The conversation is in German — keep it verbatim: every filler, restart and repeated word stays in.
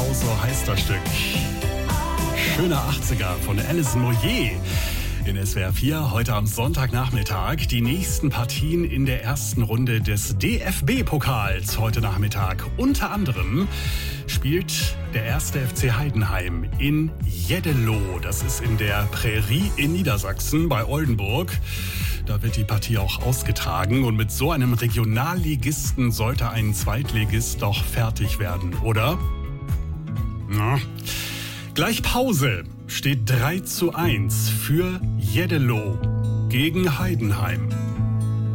Genau so heißt das Stück. Schöner achtziger von Alison Moyet in S W R vier. Heute am Sonntagnachmittag die nächsten Partien in der ersten Runde des D F B-Pokals. Heute Nachmittag unter anderem spielt der erste F C Heidenheim in Jeddelo. Das ist in der Prärie in Niedersachsen bei Oldenburg. Da wird die Partie auch ausgetragen. Und mit so einem Regionalligisten sollte ein Zweitligist doch fertig werden, oder? Na. Gleich Pause steht drei zu eins für Jeddelo gegen Heidenheim.